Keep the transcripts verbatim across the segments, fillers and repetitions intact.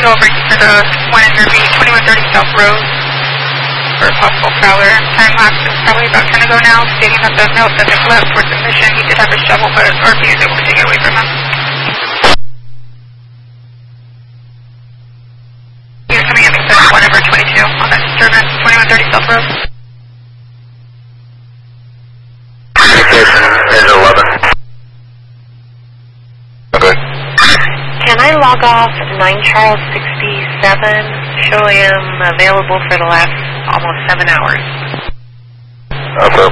thirty-two over for the one in Derby, twenty-one thirty South Road for a possible prowler. Time lapse is probably about ten ago now, stating that the male subject left towards the mission. He did have his shovel, but R P is able to take it away from him. He is coming in because of one over twenty-two on that disturbance, twenty-one thirty South Road. Communication, eleven. Okay. Can I log off nine Charles sixty-seven? Show him available for the last almost seven hours. Okay.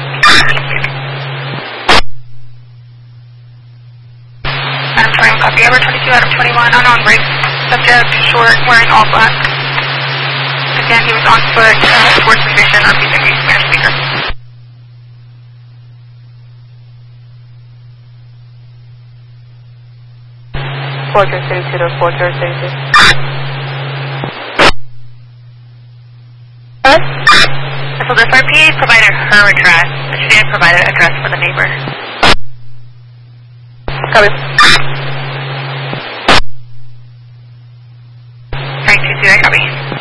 Adam Frame, copy. Over twenty-two, Adam twenty-one, unknown race. Subject, short, wearing all black. Again, he was on foot, uh, towards the mission, R P Spanish speaker. Quarter thirty-two to quarter thirty-two. What? So this R P provided her address, but she didn't provide an address for the neighbor. Copy. Frank two two, I copy.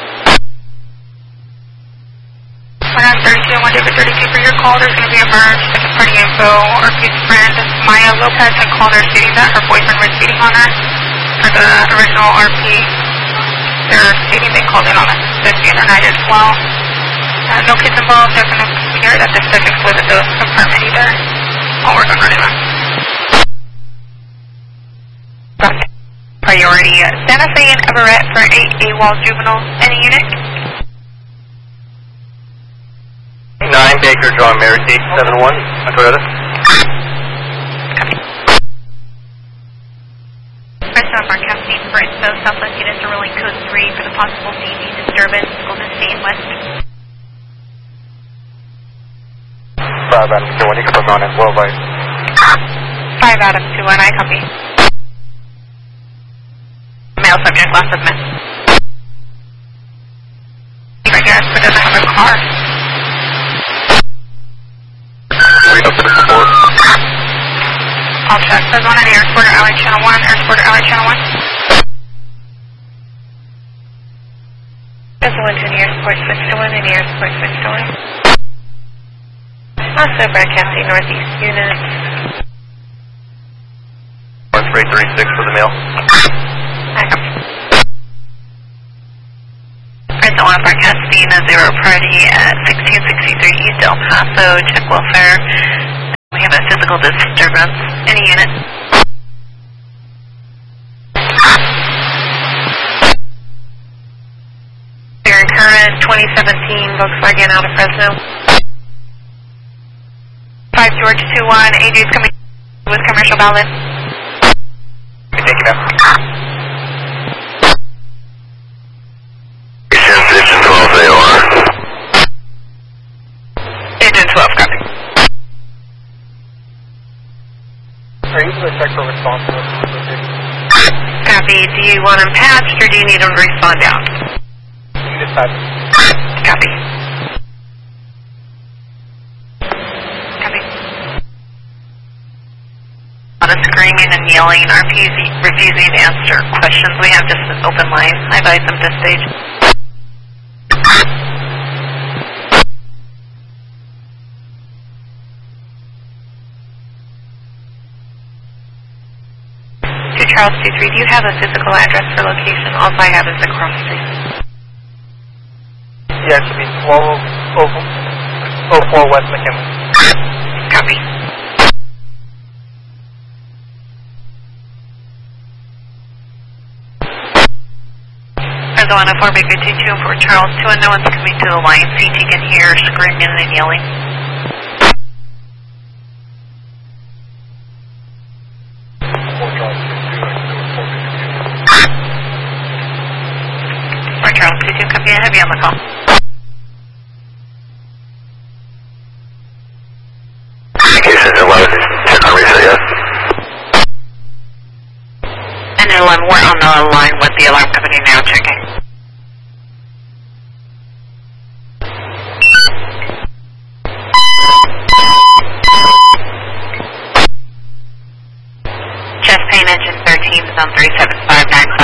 one on thirty-two, one David thirty-two for your call. There's going to be a merge. Second party info. R P's friend, Maya Lopez, had called her stating that her boyfriend was beating on her. For the original R P, they're stating they called in on the other night as well. Uh, no kids involved. Doesn't appear that the subjects live at the apartment either. I'll work on running that. Priority, uh, Santa Fe and Everett for eight AWOL juveniles. Any unit? nine Baker, John Mary T, seven one, Toyota. Restaurant broadcasting for info, Southwest units are rolling code three for the possible D D disturbance, Golden State West. five Adam two one, you can put on as well, right? five Adam two one, I copy. Male subject, last submit. I guess, but doesn't have a car. Three up to the support. I'll check. There's one at Airport Alley Channel one, Airport Alley Channel one. There's one to the airport, switch to one, and the airport, switch to one. Also broadcasting northeast units. one three three six for the mail. I copy. Present one broadcasting a zero party at sixteen sixty-three East El Paso, check welfare. We have a physical disturbance. Any unit? Very current, twenty seventeen Volkswagen out of Fresno. five George two one, A J is coming with commercial valid. Thank you, ma'am. Agent twelve A O R. Agent twelve, copy. Are you able to check for response to this? Copy. Do you want them patched or do you need them to respond out? You just had Copy. Copy. A lot of screaming and yelling. R P's refusing to answer questions. We have just an open line. I advise them to stage. two Charles two three, do you have a physical address for location? All I have is the cross street. yeah, it should be twelve oh four West McKinley. Copy. Present one oh four Baker two two for Charles two, and no one's coming to the line. C T can hear screaming and yelling. For Charles two two, copy. I have you on the call. Communications eleven, check on reset, yes? And eleven, we're on the line with the alarm company now, checking. Chest pain engine thirteen, zone three seven five nine.